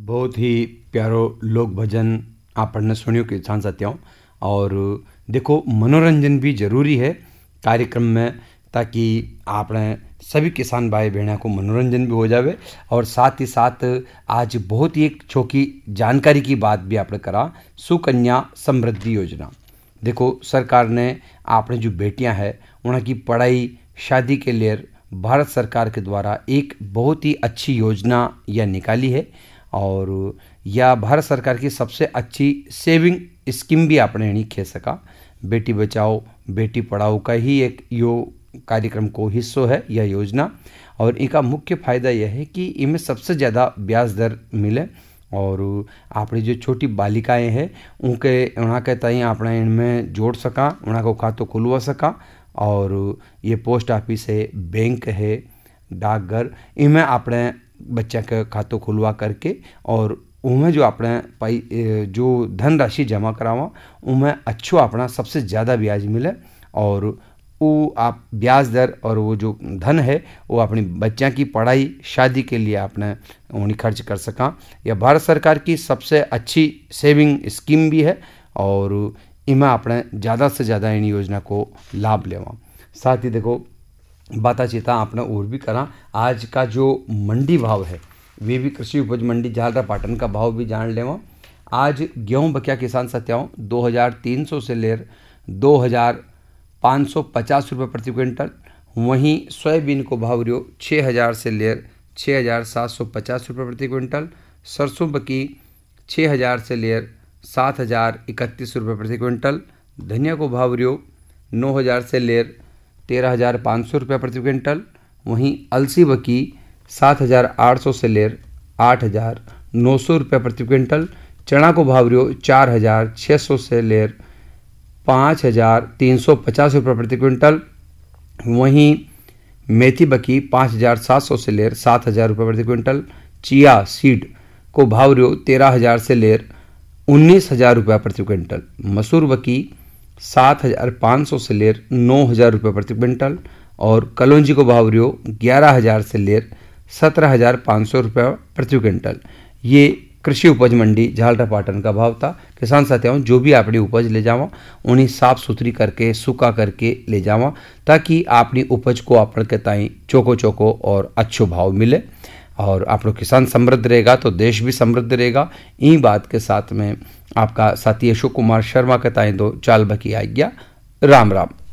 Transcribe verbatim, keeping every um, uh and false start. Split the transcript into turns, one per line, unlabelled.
बहुत ही प्यारो लोक भजन आपने सुनियो किसान साथियों। और देखो मनोरंजन भी जरूरी है कार्यक्रम में, ताकि आपने सभी किसान भाई बहनों को मनोरंजन भी हो जावे। और साथ ही साथ आज बहुत ही एक छोटी जानकारी की बात भी आपने करा, सुकन्या समृद्धि योजना। देखो सरकार ने आपने जो बेटियां हैं उनकी पढ़ाई शादी के लिए भारत सरकार के द्वारा एक बहुत ही अच्छी योजना यह निकाली है। और यह भारत सरकार की सबसे अच्छी सेविंग स्कीम भी आपने नहीं कह सका। बेटी बचाओ बेटी पढ़ाओ का ही एक यो कार्यक्रम को हिस्सों है यह योजना। और इनका मुख्य फायदा यह है कि इनमें सबसे ज़्यादा ब्याज दर मिले। और आपने जो छोटी बालिकाएं हैं उनके उनके ताई आपने इनमें जोड़ सका, उनको खातो खुलवा सका। और ये पोस्ट ऑफिस है, बैंक है, डाकघर, इनमें आपने बच्चा का खातो खुलवा करके और उनमें जो आपने पाई जो धनराशि जमा करावा उनमें अच्छो अपना सबसे ज़्यादा ब्याज मिले। और वो आप ब्याज दर और वो जो धन है वो अपनी बच्चा की पढ़ाई शादी के लिए आपने उन्हें खर्च कर सका। यह भारत सरकार की सबसे अच्छी सेविंग स्कीम भी है और इनमें आपने ज़्यादा से ज़्यादा इन योजना को लाभ लेवा। साथ ही देखो बाता चीता आपने और भी करा, आज का जो मंडी भाव है वे भी कृषि उपज मंडी झालरापाटन का भाव भी जान लेवा। आज गेहूं बकिया किसान साथियों दो हज़ार तीन सौ से लेकर दो हज़ार पाँच सौ पचास रुपये प्रति क्विंटल। वहीं सोयाबीन को भाव रियो छः हज़ार से लेकर छः हज़ार सात सौ पचास रुपये प्रति क्विंटल। सरसों बकी छः हज़ार से लेकर सात हज़ार इकतीस रुपये प्रति क्विंटल। धनिया को भाव रियो नौ हज़ार से लेकर तेरह हज़ार पाँच सौ रुपये प्रति क्विंटल। वहीं अलसी बकी सात हज़ार आठ सौ से लेकर आठ हज़ार नौ सौ रुपये प्रति क्विंटल। चना को भाव रियो चार हज़ार छः सौ से लेकर पाँच हज़ार तीन सौ पचास रुपये प्रति क्विंटल। वहीं मेथी बकी पाँच हज़ार सात सौ से लेकर सात हज़ार रुपये प्रति क्विंटल। चिया सीड को भाव रियो तेरह हज़ार से लेकर उन्नीस हज़ार रुपये प्रति क्विंटल। मसूर बकी सात हज़ार पाँच सौ से लेकर नौ हज़ार रुपये प्रति क्विंटल। और कलौंजी को भाव रियो ग्यारह हज़ार से लेकर सत्रह हज़ार पाँच सौ रुपये प्रति क्विंटल। ये कृषि उपज मंडी झालरापाटन का भाव था। किसान साथियों जो भी अपनी उपज ले जावा उन्हें साफ सुथरी करके सूखा करके ले जावा, ताकि अपनी उपज को अपन के ताई चौको चौको और अच्छो भाव मिले। और आप लोग किसान समृद्ध रहेगा तो देश भी समृद्ध रहेगा। इन बात के साथ में आपका साथी अशोक कुमार शर्मा के ताई दो चाल बकी आज्ञा। राम राम।